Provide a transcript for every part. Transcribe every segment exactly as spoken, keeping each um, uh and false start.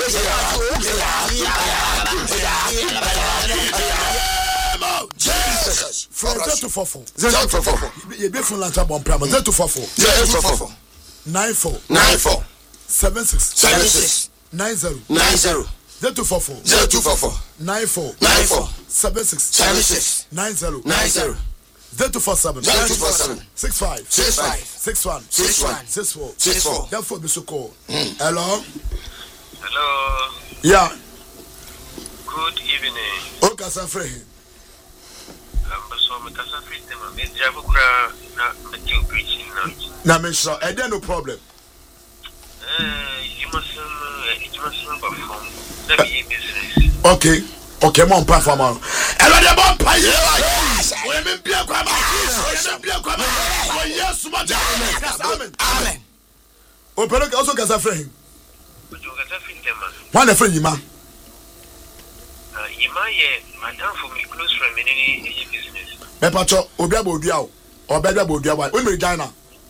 Jesus. From zero to four four. Zero to four four. You be from Lanta Bomprama. Zero to four four. Zero to four four. Nine four. Nine four. Seven six. Seven six. Nine zero. Nine zero. Zero to four four. Zero to four four. Nine four. Nine four. Seven six. Seven six. Nine zero. Nine zero. Zero to four seven. Zero to four seven. Six five. Six five. Six one. Six one. Six four. Six four. Therefore, Mister Cole. Hello. Hello. Yeah. Good evening. Okay, sir. Free. I'm so much as a free them. I'm Javukra. Not you preaching now. Now, Mister, I don't no problem. Uh, you must it must not perform. Let me business. Okay. Okay, mon perform. Hello, the bon pay. We me be a kwama. We me be a kwama. We yes, my amen. Amen. Open also can say free. But you can free them. One friend you man. Uh, you may madam for me close friend in any business. Me pacho obi abodia o. Obi abodia wa. We me China.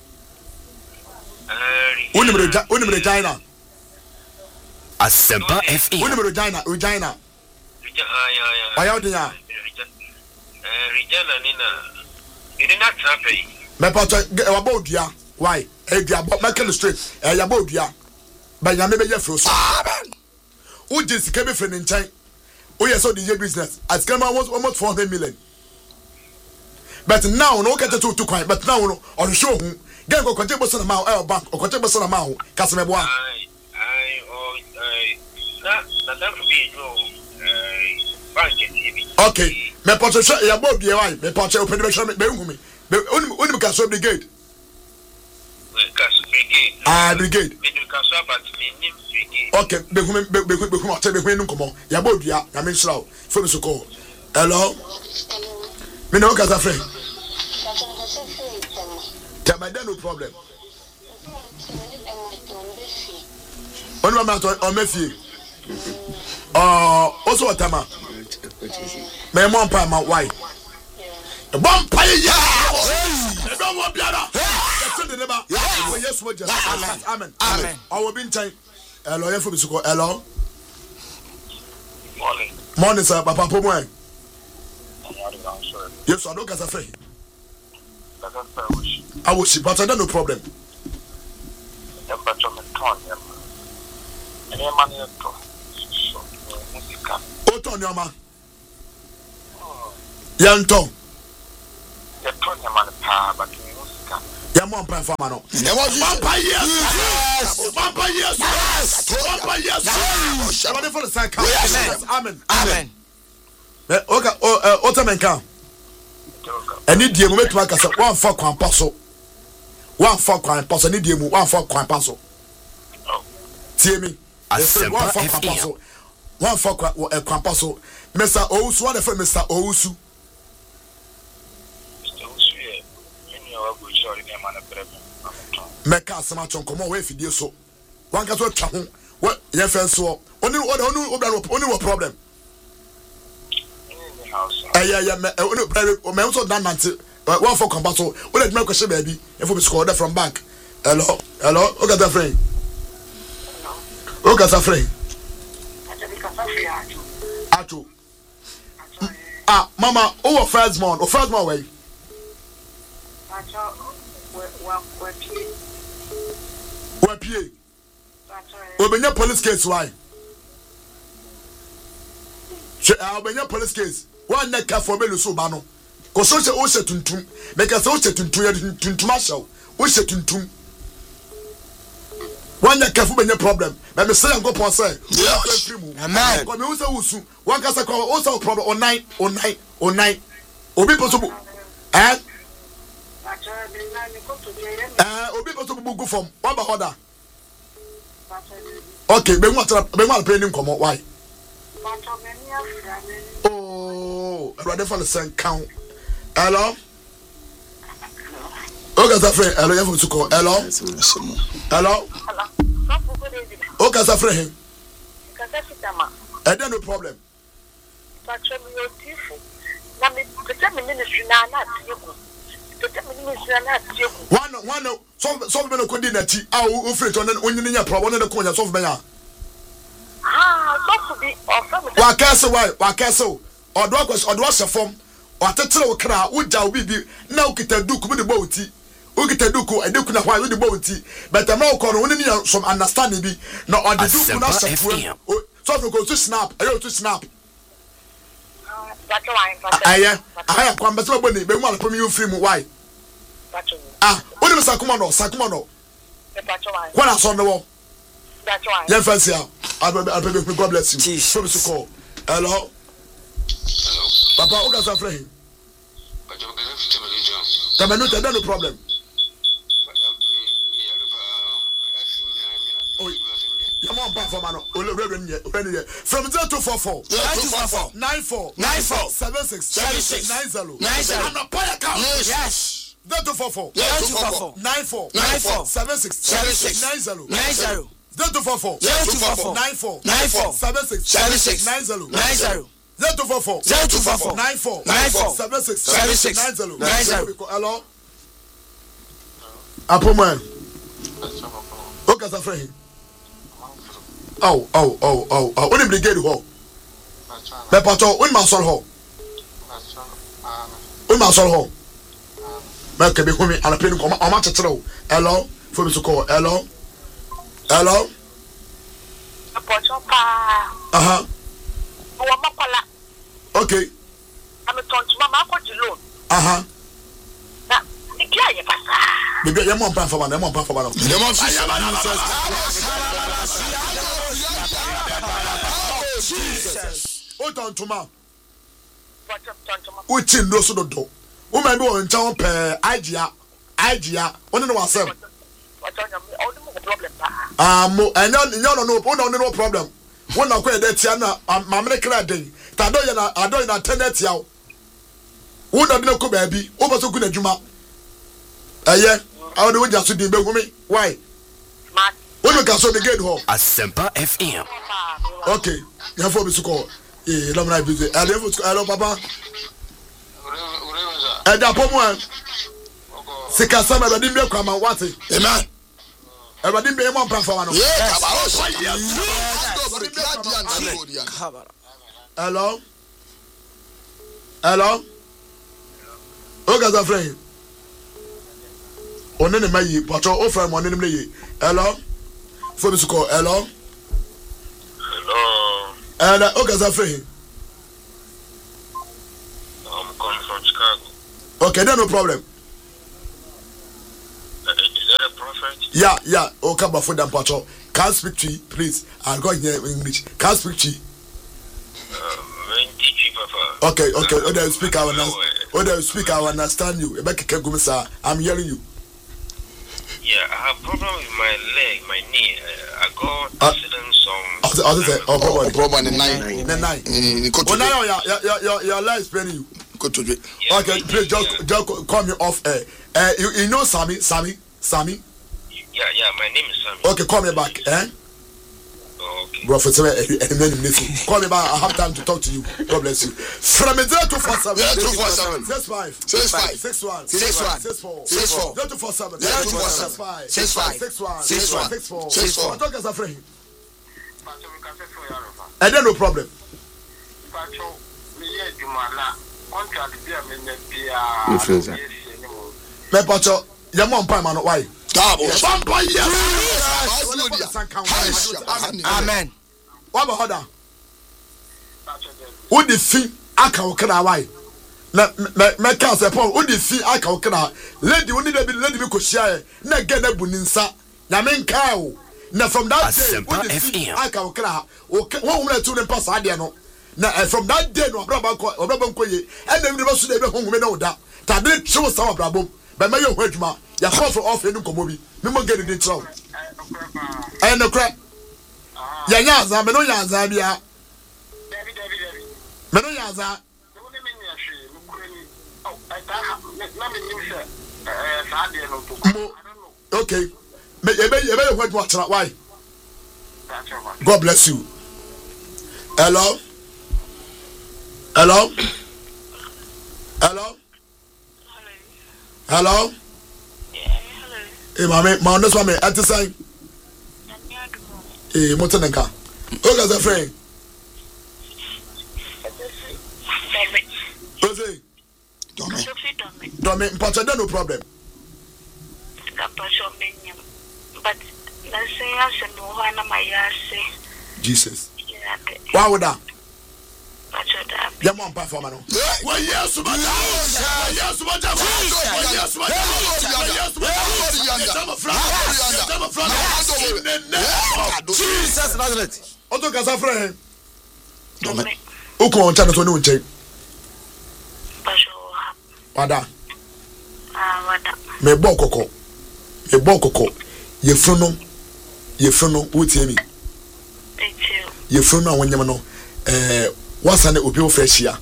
Uh, we me we me China. Asempa F E. We me China, China. Ah, yeah, yeah. Regina Nina. You did not happy. Me pacho about dia. Why? E dia about make the street. E ya about dia. Ba ya me be yefro so. Who just came from nchen. Oh yes, so the business. As come almost almost four hundred million. But now no get to to quite. But now no on show. Get go continue boss na ma o bank. O continue boss na ma o. Kaseme boa. I I oh I na na that for be no bank T V. Okay. Me pacho ya bo bia why. Me pacho open the show me be hu me. Oni oni ka so brigade. Kaso brigade. Ah brigade. Me do kaso about me nim brigade. Okay, be hu me be hu be hu te be hu nu komo. Ya bo bia na me nshraw. Fo me so call. Hello. Me no ka za friend. Tell my dad no problem. Oni ma to on me fie. Uh, also what time? Me mom pa ma why? The bomb pa ya. E don wo biara. That's the neighbor. Yes, what just. Amen. Amen. I will be in time. Hello, you for me to call. Hello. Morning. Morning, sir. Papa po mo. Yes, I don't get a free. That's a wish. I will see, but I don't no problem. The bottom of ton. Any money at all. So, music. What on your man? Yanto. The ton your man pa, but music. Your mom pa for mano. Papa yes. Papa yes. Papa yes. Somebody for the side. Amen. Amen. Okay. Oh, uh, Otamen can. Any dear moment to make us one for one passo. One for one passo. Any dear one for one passo. See me. I said one for one passo. One for a compasso. Mister Owusu, what if Mister Owusu? Mister Owusu, you know, I'm sure you can manage. Make us some match on come away for you so. One can what chahun. What your friends saw. Only one, only only one problem. Eh yeah yeah me only me also done that one for compasso. What let me question baby. If we score that from bank. Hello. Hello. Okay that friend. Okay that friend. Acho. Ah, mama, oh first man, oh first man way. Where pay? Obenya police case why? She obenya police case. One neck for me so ba no. Ko so se o se tuntum. Make us o se tuntum ya tuntum ashaw. O se tuntum. One neck for me problem. Let me say I'm go pon say. Amen. Ko me o se usu. One ka say ko o se problem on nine on nine on nine. Obi possible. Eh? Eh, obi possible go from. What about order? Okay, be want be want pay nim komo why? Oh, brother for the same count. Hello? Okay, that's friend. Hello, you have to call. Hello? Hello? Okay, that's friend. I don't no problem. One, one, some some men could dinner tea. Ah, who fit on the problem on the corner of Maya. Wa kase why? Wa kase. Odo kwes odo se fom. O atetere wo kra, wo ja obi bi na ukita duku mu de bawuti. Ukita duku edeku na hwa wo de bawuti. But am o ko no woni ni some understanding bi na o de duku na se fo. So if you go to snap, I go to snap. Aye, aye kwa mbese bo ni be mu alapom you free mu why? Ah, woni me sakuma no, sakuma no. Kwa na so no wo. That's why. Yeah, fancy. I'll be God bless you. Show me to call. Hello. Hello. Papa, who got a friend? Come on, no, no problem. Oh, come on, Papa, man. From zero two four four. Nine four. Nine four. Seven six. Seven six. Nine zero. Nine zero. I'm a player count. Yes. Zero two four four. Nine four. Nine four. Seven six. Seven six. Nine zero. Nine zero. Zero two four four. Zero two four four. Nine four. Nine four. Seven six. Seven six. Nine zero. Nine zero. Zero two four four. Zero two four four. Nine four. Nine four. Seven six. Seven six. Nine zero. Nine zero. Hello. Apoman. Okay, sir, friend. Oh, oh, oh, oh, oh. Only brigade ho. Me pato, un man sol ho. Un man sol ho. Me ke be humi ala peni ko o ma tetere. Hello. For me to call. Hello. Hello. Uh-huh. Okay. I'm a ton to mama for the loan. Uh-huh. Baby, you're more pan for one, you're more pan for one. You're more Jesus. What on to ma? Which in those of the door? Woman go in town per idea. Idea. One in oneself. Um, and no, no, no, no, no problem. One of the Tiana, my medical day. Tadoya, I don't attend that yaw. One of the baby, over so good at Juma. Ah, yeah, I would just be me. Why? When we can so the gate home. Asempa F M. Okay, you have to call. Eh, love my busy. I love Papa. And that woman. Sika sama ba dimbe kwa ma wate. Amen. E ba dimbe mo pan fa wa no. Hello. Hello. O ga za friend. One ne mayi, pato o friend mo ne ne yi. Hello. For me to call. Hello. Hello. Hello. O ga za friend. I'm calling from Chicago. Okay, then no problem. Yeah, yeah. Oh, come for them, Pacho. Can't speak to you, please. I'll go here in English. Can't speak to you. Uh, okay, okay. Oh, they speak. I understand. Oh, they speak. I understand you. I'm hearing you. Yeah, I have problem with my leg, my knee. Uh, I got accident some. I was say, oh, problem, problem in nine, the nine. Oh, now your your your your leg is paining you. Go to it. Okay, please just just call me off air. Uh, you you know Sammy, Sammy, Sammy. Yeah, yeah, my name is Sammy. Okay, call me back, eh? Okay. Bro, for call me back. I have time to talk to you. God bless you. From zero two four seven, zero two four seven, six five, six five, six one, six one, six four, six four, zero two four seven, zero two four seven, six five, six five, six one, six one, six four, six four. What talk as a friend? And then no problem. Me pacho, your mom pay man why? Amen. What about that? Who the fee aka okra why? Na me can say Paul, who the fee aka okra? Lady who need be lady be ko share na get na buninsa. Na men kai o. Na from that day, who the fee aka okra? O who na tu dem pass ade no. Na from that day no obraba ko obraba ko ye. And dem be so dey be honhome na oda. Tade show some obrabo. But my young adwuma, ya call for off any komobi. Me mo get it through. Eh no crack. Ya nya za me no nya za bia. David David David. Me no nya za. No me me nya hwe, me kura ni. Oh, I na me nim se eh sa de no to. I don't know. Okay. Me e be e be what what why? God bless you. Hello. Hello. Hello. Hello? Yeah, hello. Hey, mama, my this one, at the sign. Hey, Motanaka. Okay, as a friend. do me mpacho no problem Kapacho menyam. But na say ase no ho na mayase. Jesus Yeah. wa woda Pacho da. ya mo mpa fama no wa yesu ba wa yesu ba wa yesu ba wa yesu ba Jesus Nazareth oto kasa frɛ o ko on chana to ne unche Pacho. wada Ah, wada. me bo kokko me bo kokko ye funu no ye funu no wotie mi Thank you. ye funu no awonyem no eh wasane obi wo fa hia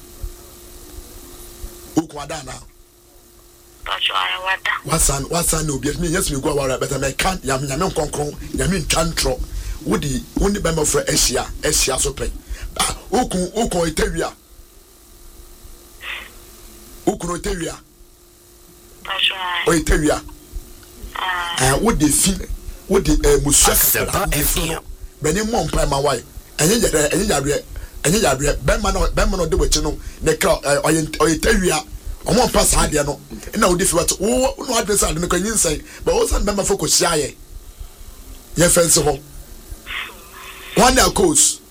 o ko ada na Pacho I wada. wasan wasan obi me yes me go awara better me kan yam nyame nkonkron nyame ntwantro wodi woni be me fra ahia ahia so pen okun okun etawia okun etawia Pacho o etawia ah eh wodi fi wodi musu akara efro be ni mo mpa ma wai enye yare enye yare enye yare be ma no be ma no de wachi no ne kra o etawia omo mpa sa ade no na wodi fi wat wo no address ade no kan yinsai but wo san be ma focus ya ye ye fence ho one day course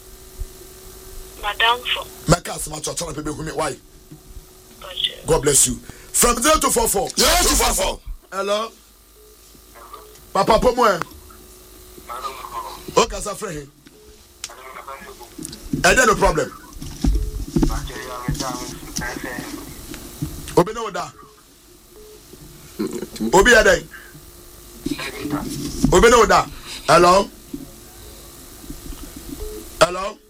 Madam for make us match chana pe be humi why Pacho. God bless you from zero to four four zero two four four. hello papa pomo e o ka sa frɛ he e dey no problem obi no da obi ya dey obi no da hello hello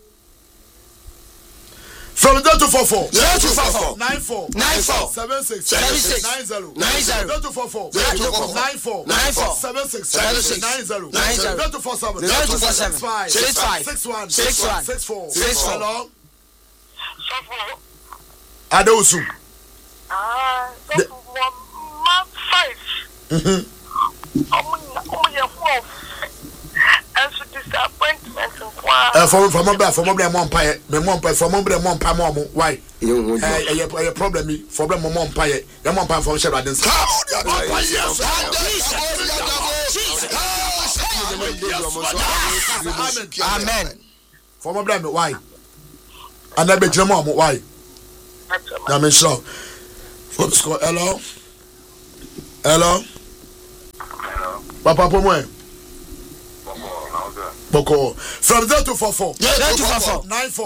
from zero to four four zero two four four. nine four nine four. seven six seven six. nine zero nine zero. zero two four four zero two four four. nine four nine four. seven six seven six. nine zero nine zero. zero two four seven zero two four seven. five six five. six one six one. six four six four. hello So Adeusu ah so one five. mhm Omo omo ye ho. And so disappointment kwa. eh for for mobile for mobile mo mpa ye me mo mpa for mobile mo mpa mo mo why You know. eh eh eh problem me problem mo mo mpa ye ye mo mpa for share adense Amen. for mobile me why and I be jira mo mo why na me show for score hello hello papa pomo e Boko from zero to four four zero two four four. nine four